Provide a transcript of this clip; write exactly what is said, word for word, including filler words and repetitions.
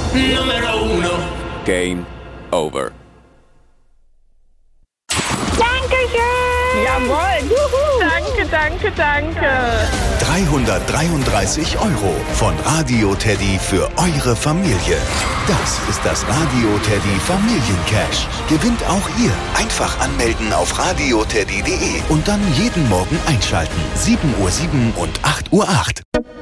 Numero uno. Game over. Dankeschön! Jawohl! Juhu. Danke, danke, danke! dreihundertdreiunddreißig Euro von Radio Teddy für eure Familie. Das ist das Radio Teddy Familiencash. Gewinnt auch ihr. Einfach anmelden auf radioteddy punkt de und dann jeden Morgen einschalten. sieben Uhr sieben und acht Uhr acht.